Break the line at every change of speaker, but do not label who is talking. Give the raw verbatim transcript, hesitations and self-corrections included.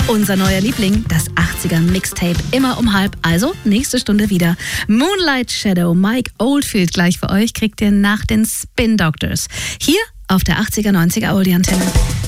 Unser neuer Liebling, das achtziger Mixtape, immer um halb, also nächste Stunde wieder. Moonlight Shadow, Mike Oldfield gleich für euch, kriegt ihr nach den Spin Doctors. Hier auf der achtziger, neunziger Oldie-Antenne.